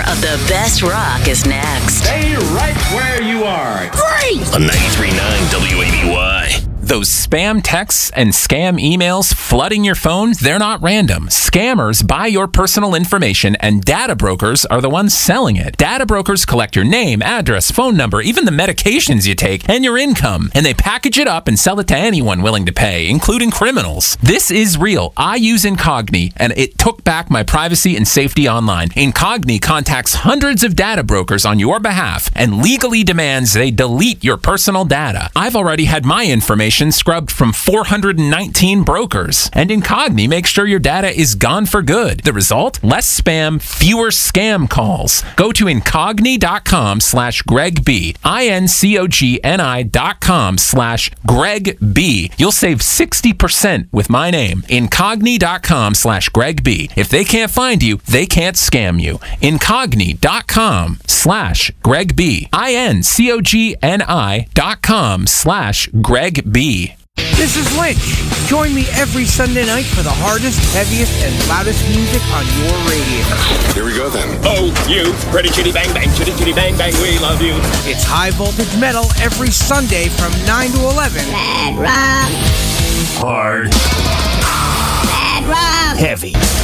of the best rock is next. Stay right where you are. Great! On 93.9 WABY. Those spam texts and scam emails flooding your phone, they're not random. Scammers buy your personal information, and data brokers are the ones selling it. Data brokers collect your name, address, phone number, even the medications you take, and your income. And they package it up and sell it to anyone willing to pay, including criminals. This is real. I use Incogni, and it took back my privacy and safety online. Incogni contacts hundreds of data brokers on your behalf and legally demands they delete your personal data. I've already had my information scrubbed from 419 brokers, and Incogni makes sure your data is gone for good. The result? Less spam, fewer scam calls. Go to incogni.com/GregB, incogni.com/GregB. You'll save 60% with my name. Incogni.com/GregB. If they can't find you, they can't scam you. Incogni.com/GregB, incogni.com/GregB. This is Lynch. Join me every Sunday night for the hardest, heaviest, and loudest music on your radio. Here we go then. Oh, you. Ready, chitty, bang, bang, chitty, chitty, bang, bang, we love you. It's high voltage metal every Sunday from 9 to 11. Bad rock. Hard. Bad rock. Heavy.